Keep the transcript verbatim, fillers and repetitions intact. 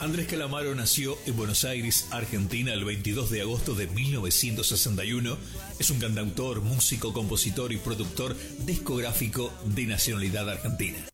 Andrés Calamaro nació en Buenos Aires, Argentina, el veintidós de agosto de mil novecientos sesenta y uno. Es un cantautor, músico, compositor y productor discográfico de nacionalidad argentina.